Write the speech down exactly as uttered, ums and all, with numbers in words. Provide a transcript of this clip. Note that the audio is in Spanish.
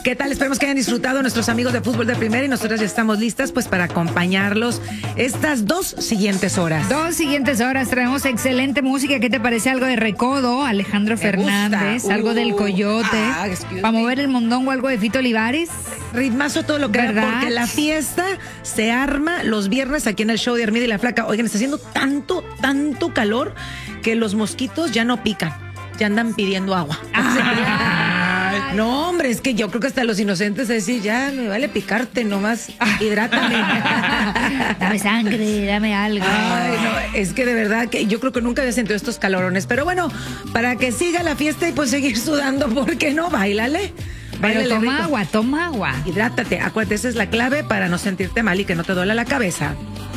¿Qué tal? Esperemos que hayan disfrutado nuestros amigos de Fútbol de Primera y nosotras ya estamos listas pues para acompañarlos estas dos siguientes horas. Dos siguientes horas traemos excelente música. ¿Qué te parece algo de Recodo, Alejandro Me Fernández, gusta. algo Uh, del Coyote, ah, excuse para me. mover el mondongo, algo de Fito Olivares? Ritmazo todo lo que da, ¿Verdad? porque la fiesta se arma los viernes aquí en el show de Armida y la Flaca. Oigan, está haciendo tanto, tanto calor que los mosquitos ya no pican, ya andan pidiendo agua. Ay. No, hombre, es que yo creo que hasta los inocentes es decir, ya me vale picarte, nomás hidrátame. Dame sangre, dame algo. Ay, no, es que de verdad que yo creo que nunca había sentido estos calorones. Pero bueno, para que siga la fiesta y pues seguir sudando, ¿por qué no? Báilale. Pero Báilale toma rico. agua, toma agua. Hidrátate. Acuérdate, esa es la clave para no sentirte mal y que no te duela la cabeza.